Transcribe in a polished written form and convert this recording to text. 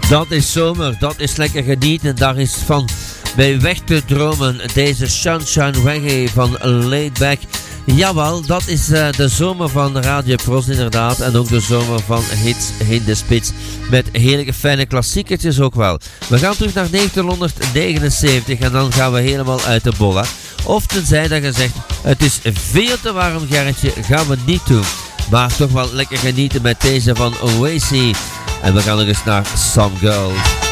Dat is zomer, dat is lekker genieten, daar is van bij weg te dromen. Deze Sunshine Reggae van Laidback. Jawel, dat is de zomer van Radio Pros inderdaad. En ook de zomer van hits in de spits. Met heerlijke fijne klassiekertjes ook wel. We gaan terug naar 1979 en dan gaan we helemaal uit de bolla. Of tenzij dat je zegt, het is veel te warm Gerritje, gaan we niet doen. Maar toch wel lekker genieten met deze van Oasis. En we gaan nog eens naar Some Girls.